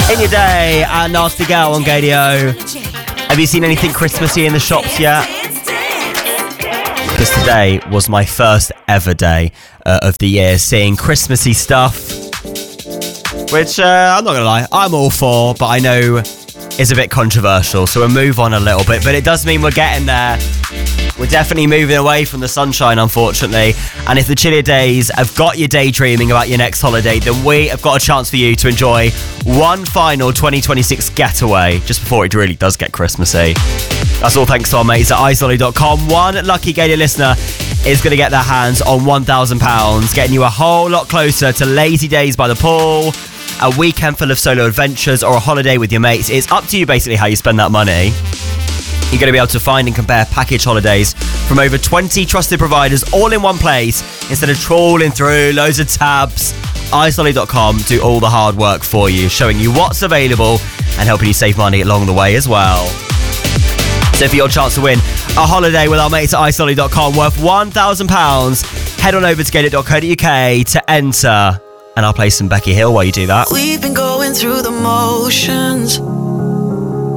In your day and Nasty Girl on Gadio. Have you seen anything Christmassy in the shops yet? Because today was my first ever day of the year seeing Christmassy stuff, which I'm not gonna lie, I'm all for, but I know is a bit controversial, so we'll move on a little bit, but it does mean we're getting there. We're definitely moving away from the sunshine, unfortunately, and if the chillier days have got you daydreaming about your next holiday, then we have got a chance for you to enjoy one final 2026 getaway just before it really does get Christmassy. That's all thanks to our mates at isolly.com. One lucky Gator listener is going to get their hands on £1,000, getting you a whole lot closer to lazy days by the pool, a weekend full of solo adventures, or a holiday with your mates. It's up to you basically how you spend that money. You're going to be able to find and compare package holidays from over 20 trusted providers all in one place instead of trawling through loads of tabs. isolly.com do all the hard work for you, showing you what's available and helping you save money along the way as well. So for your chance to win a holiday with our mates at isolly.com worth £1,000, head on over to get.co.uk to enter. And I'll play some Becky Hill while you do that. We've been going through the motions,